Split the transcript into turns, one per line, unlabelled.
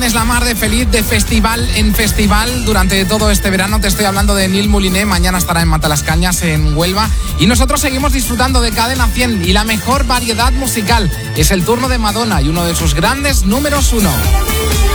tienes la mar de feliz, de festival en festival durante todo este verano. Te estoy hablando de Nil Moliné, mañana estará en Matalascañas, en Huelva. Y nosotros seguimos disfrutando de Cadena 100 y la mejor variedad musical. Es el turno de Madonna y uno de sus grandes números 1.